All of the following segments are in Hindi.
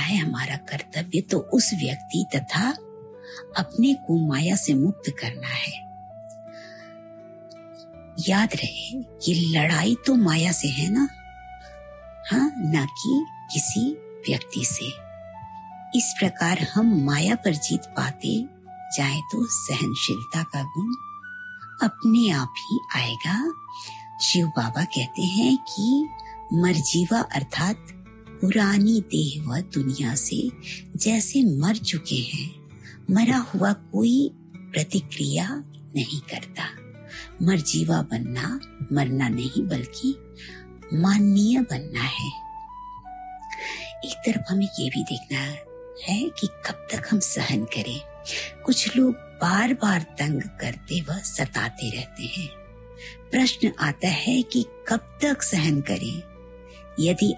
है हमारा कर्तव्य तो उस व्यक्ति तथा अपने को माया से मुक्त करना है। याद रहे कि लड़ाई तो माया से है ना, हाँ, न कि किसी व्यक्ति से। इस प्रकार हम माया पर जीत पाते जाए तो सहनशीलता का गुण अपने आप ही आएगा। शिव बाबा कहते हैं कि मरजीवा अर्थात पुरानी देह व दुनिया से जैसे मर चुके हैं, मरा हुआ कोई प्रतिक्रिया नहीं करता। मरजीवा बनना मरना नहीं बल्कि माननीय बनना है। एक तरफ हमें ये भी देखना है कि कब तक हम सहन करें। कुछ लोग बार बार तंग करते व सताते रहते हैं। प्रश्न आता है कि कब तक सहन करें। यदि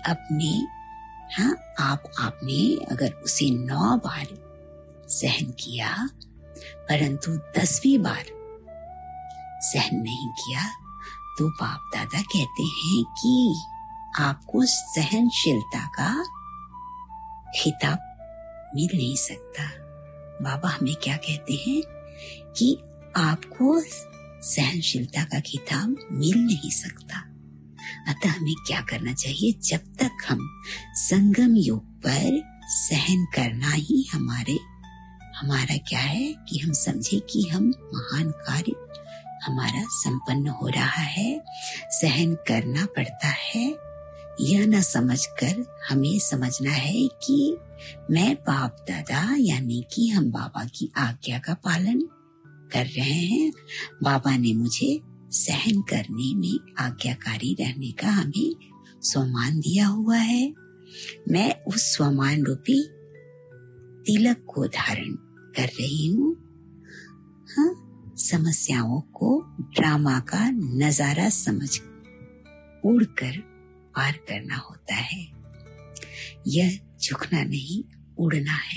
आपने अगर उसे 9 बार सहन किया परंतु 10वीं बार सहन नहीं किया तो बाप दादा कहते हैं कि आपको सहनशीलता का खिताब मिल नहीं सकता। बाबा हमें क्या कहते हैं कि आपको सहनशीलता का खिताब मिल नहीं सकता। अतः हमें क्या करना चाहिए, जब तक हम संगम योग पर सहन करना ही हमारा क्या है कि हम समझे कि हम महान कार्य हमारा संपन्न हो रहा है। सहन करना पड़ता है, यह न समझकर हमें समझना है कि मैं बाप दादा यानी कि हम बाबा की आज्ञा का पालन कर रहे हैं। बाबा ने मुझे सहन करने में आज्ञाकारी रहने का हमें स्वमान दिया हुआ है। मैं उस स्वमान रूपी तिलक को धारण कर रही हूँ। हाँ, समस्याओं को ड्रामा का नजारा समझ उड़कर पार करना होता है। यह झुकना नहीं, उड़ना है।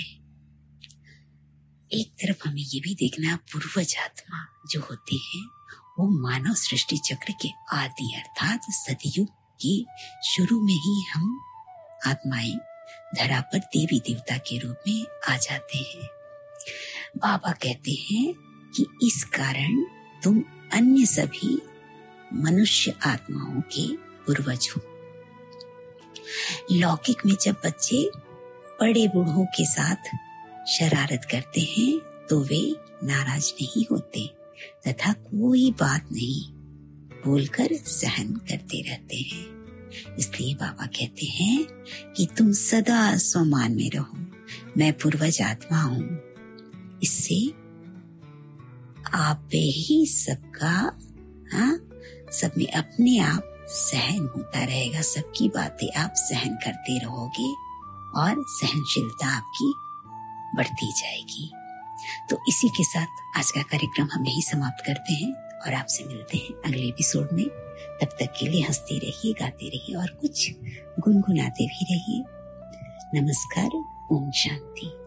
एक तरफ हमें ये भी देखना, पूर्वज आत्मा जो होते हैं वो मानव सृष्टि चक्र के आदि अर्थात सतयुग के शुरू में ही हम आत्माएं धरा पर देवी देवता के रूप में आ जाते हैं। बाबा कहते हैं कि इस कारण तुम अन्य सभी मनुष्य आत्माओं के पूर्वज हो। लौकिक में जब बच्चे बड़े बूढ़ों के साथ शरारत करते हैं तो वे नाराज नहीं होते तथा कोई बात नहीं बोलकर सहन करते रहते हैं। इसलिए बाबा कहते हैं कि तुम सदा स्वमान में रहो, मैं पूर्वज आत्मा हूँ। इससे आप ही सबका सब में अपने आप सहन होता रहेगा। सबकी बातें आप सहन करते रहोगे और सहनशीलता आपकी बढ़ती जाएगी। तो इसी के साथ आज का कार्यक्रम हम यही समाप्त करते हैं और आपसे मिलते हैं अगले एपिसोड में। तब तक के लिए हंसते रहिए, गाते रहिए और कुछ गुनगुनाते भी रहिए। नमस्कार, ओम शांति।